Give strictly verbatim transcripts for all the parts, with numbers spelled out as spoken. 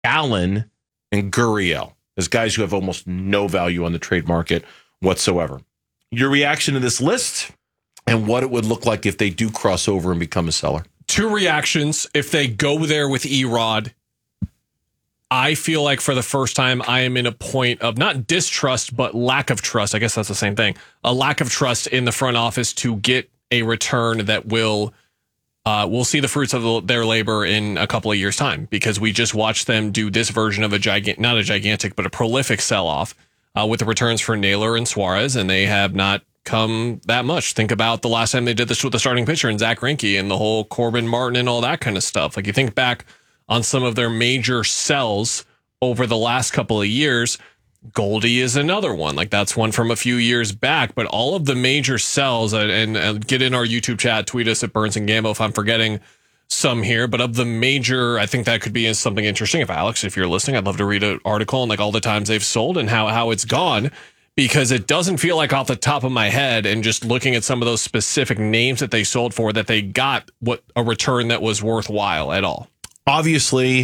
Allen, and Gurriel as guys who have almost no value on the trade market whatsoever. Your reaction to this list and what it would look like if they do cross over and become a seller? Two reactions. If they go there with Erod, I feel like for the first time I am in a point of not distrust, but lack of trust. I guess that's the same thing. A lack of trust in the front office to get a return that will uh, we'll see the fruits of the, their labor in a couple of years' time, because we just watched them do this version of a gigant, not a gigantic, but a prolific sell-off uh, with the returns for Naylor and Suarez, and they have not come that much. Think about the last time they did this with the starting pitcher and Zach Greinke and the whole Corbin Martin and all that kind of stuff. Like, you think back on some of their major sells over the last couple of years, Goldie is another one. Like, that's one from a few years back, but all of the major sells, and, and, and get in our YouTube chat, tweet us at Burns and Gambo if I'm forgetting some here, but of the major, I think that could be something interesting. If Alex, if you're listening, I'd love to read an article on like all the times they've sold and how, how it's gone, because it doesn't feel like off the top of my head and just looking at some of those specific names that they sold for that they got what a return that was worthwhile at all. Obviously,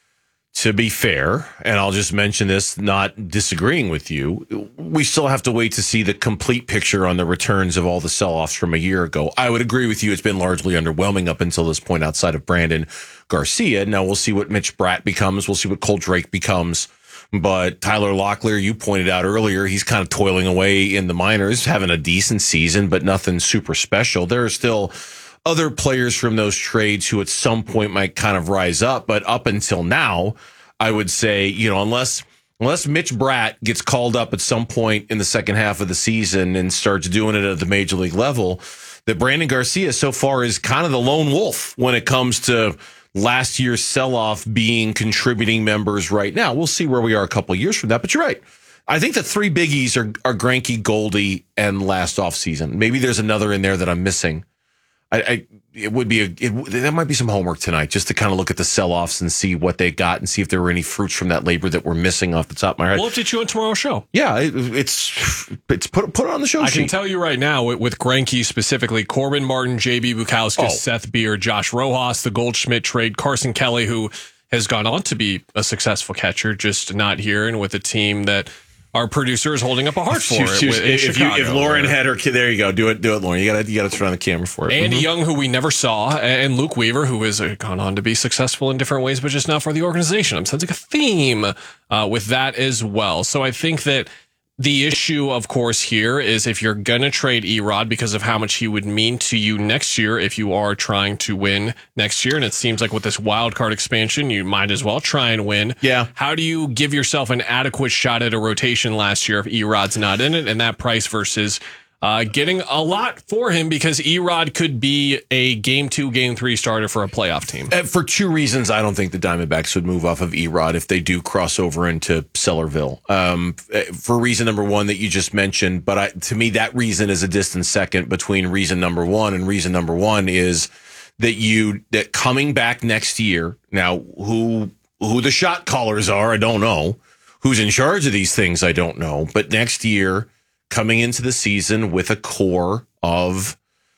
to be fair, and I'll just mention this, not disagreeing with you, we still have to wait to see the complete picture on the returns of all the sell-offs from a year ago. I would agree with you. It's been largely underwhelming up until this point outside of Brandon Garcia. Now we'll see what Mitch Bratt becomes. We'll see what Cole Drake becomes. But Tyler Locklear, you pointed out earlier, he's kind of toiling away in the minors, having a decent season, but nothing super special. There are still other players from those trades who at some point might kind of rise up. But up until now, I would say, you know, unless unless Mitch Bratt gets called up at some point in the second half of the season and starts doing it at the major league level, that Brandon Garcia so far is kind of the lone wolf when it comes to last year's sell-off being contributing members right now. We'll see where we are a couple of years from that, but you're right. I think the three biggies are, are Greinke, Goldie, and last offseason. Maybe there's another in there that I'm missing. I, I it would be a it, that might be some homework tonight, just to kind of look at the sell-offs and see what they got and see if there were any fruits from that labor that were missing off the top of my head. We'll update you on tomorrow's show. Yeah, it, it's it's put put it on the show I sheet. can tell you right now, with, with Greinke specifically, Corbin Martin, J B Bukowski, Oh. Seth Beer, Josh Rojas, the Goldschmidt trade, Carson Kelly, who has gone on to be a successful catcher, just not here, and with a team that our producer is holding up a heart for. If, it, if, in if, you, Chicago, if Lauren where- had her kid, there you go. Do it, do it, Lauren. You got to you got to turn on the camera for it. Andy Mhm. Young, who we never saw, and Luke Weaver, who has uh, gone on to be successful in different ways, but just not for the organization. I'm sensing a theme uh, with that as well. So I think that the issue, of course, here is if you're going to trade Erod because of how much he would mean to you next year if you are trying to win next year. And it seems like with this wild card expansion, you might as well try and win. Yeah. How do you give yourself an adequate shot at a rotation last year if Erod's not in it, and that price versus uh, getting a lot for him, because Erod could be a game two, game three starter for a playoff team? Uh, for two reasons, I don't think the Diamondbacks would move off of Erod if they do cross over into Sellerville. Um, for reason number one that you just mentioned, but I, to me, that reason is a distant second between reason number one, and reason number one is that you that coming back next year. Now, who who the shot callers are, I don't know. Who's in charge of these things, I don't know. But next year, coming into the season with a core of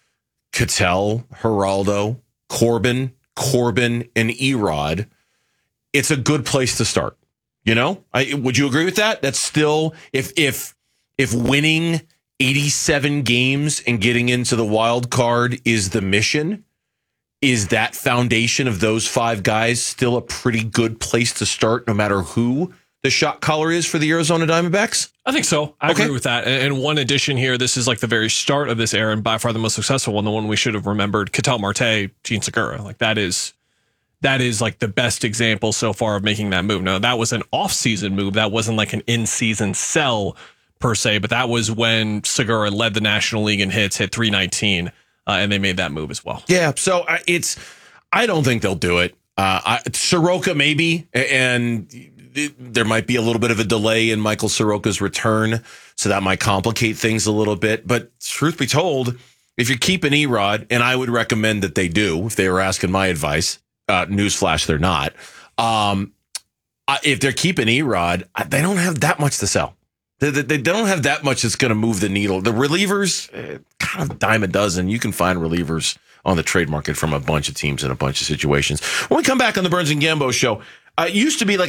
Ketel, Geraldo, Corbin, Corbin, and Erod, it's a good place to start. You know, I, would you agree with that? That's still, if if if winning eighty-seven games and getting into the wild card is the mission, is that foundation of those five guys still a pretty good place to start, no matter who the shot caller is for the Arizona Diamondbacks? I think so. I Okay. agree with that. And and one addition here, this is like the very start of this era, and by far the most successful one, the one we should have remembered, Ketel Marte, Gene Segura. Like that is that is like the best example so far of making that move. Now, that was an off-season move. That wasn't like an in-season sell per se, but that was when Segura led the National League in hits, hit three nineteen, uh, and they made that move as well. Yeah, so uh, it's, I don't think they'll do it. Uh, I, Soroka maybe, and it, there might be a little bit of a delay in Michael Soroka's return, so that might complicate things a little bit. But truth be told, if you're keeping Erod, and I would recommend that they do, if they were asking my advice, uh, newsflash, they're not. Um, uh, if they're keeping Erod, they don't have that much to sell. They, they, they don't have that much that's going to move the needle. The relievers, eh, kind of dime a dozen. You can find relievers on the trade market from a bunch of teams in a bunch of situations. When we come back on the Burns and Gambo show, Uh, it used to be like